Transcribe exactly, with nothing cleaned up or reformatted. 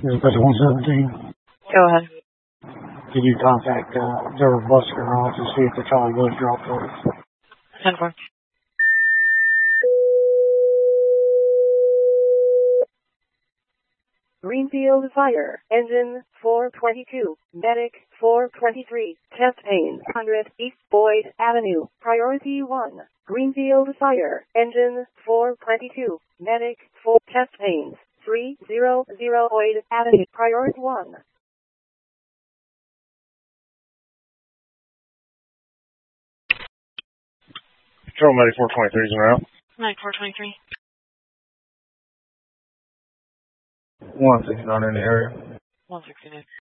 This is one seventeen. Go ahead. Can you contact uh, Observer Bus Garage to see if the Charlie was dropped off? ten four. Greenfield Fire, Engine four twenty-two, Medic four twenty-three, Chest Pains one hundred, East Boyd Avenue, Priority one. Greenfield Fire, Engine four twenty-two, Medic four, Chest Pains three hundred, Boyd Avenue, Priority one. Control Medic four twenty-three is around. Medic four twenty-three. one sixty-nine in the area. one sixty-nine.